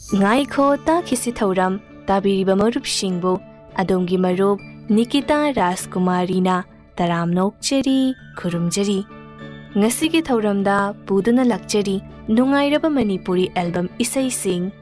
Ngaiko takisi thauram tabiriba marupsingbu adongi marup Nikita Rajkumarina taram nokchari khurumjari. Ngasigi thauramda puduna lakchari nungairaba Manipuri album isai sing